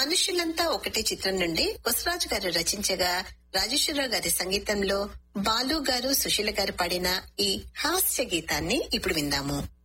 మనుషులంతా ఒకటే చిత్రం నుండి కొసరాజు గారు రచించగా రాజేశ్వరరావు గారి సంగీతంలో బాలు గారు సుశీల గారు పాడిన ఈ హాస్య గీతాన్ని ఇప్పుడు విందాము.